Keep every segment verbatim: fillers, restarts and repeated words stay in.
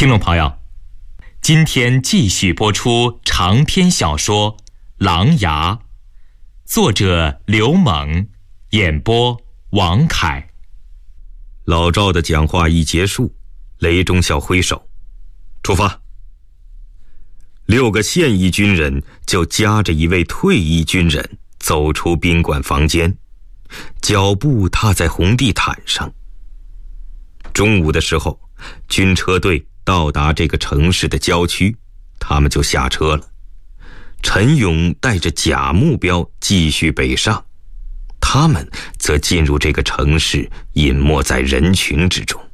听众朋友，今天继续播出长篇小说《狼牙》，作者刘猛，演播王凯。 老赵的讲话一结束，雷中校挥手，出发。六个现役军人就夹着一位退役军人走出宾馆房间，脚步踏在红地毯上。中午的时候，军车队到达这个城市的郊区，他们就下车了。陈勇带着假目标继续北上，他们则进入这个城市，隐没在人群之中。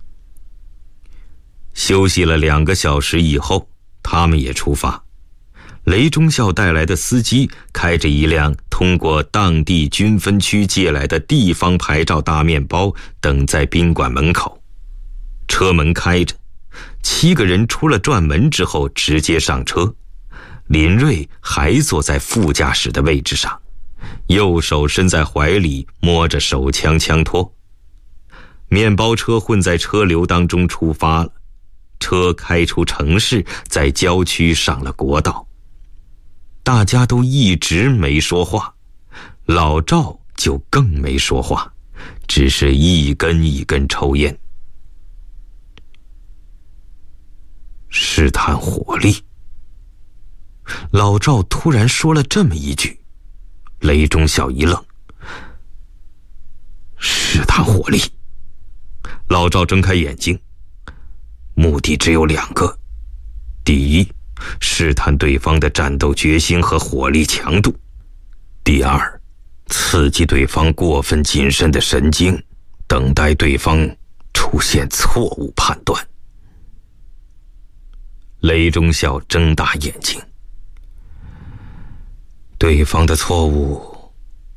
休息了两个小时以后，他们也出发。雷中校带来的司机开着一辆通过当地军分区借来的地方牌照大面包，等在宾馆门口。车门开着，七个人出了转门之后直接上车。林瑞还坐在副驾驶的位置上，右手伸在怀里摸着手枪枪托。面包车混在车流当中出发了，车开出城市，在郊区上了国道。大家都一直没说话，老赵就更没说话，只是一根一根抽烟。试探火力。老赵突然说了这么一句，雷中校一愣。试探火力。老赵睁开眼睛，目的只有两个：第一，试探对方的战斗决心和火力强度；第二，刺激对方过分谨慎的神经，等待对方出现错误判断。雷中校睁大眼睛，对方的错误